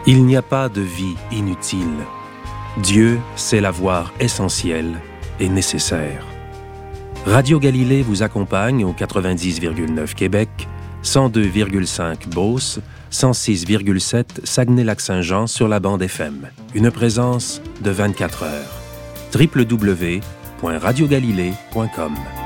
Il n'y a pas de vie inutile. Dieu sait la voir essentielle et nécessaire. Radio Galilée vous accompagne au 90,9 Québec, 102,5 Beauce, 106,7 Saguenay-Lac-Saint-Jean sur la bande FM. Une présence de 24 heures. www.radiogalilée.com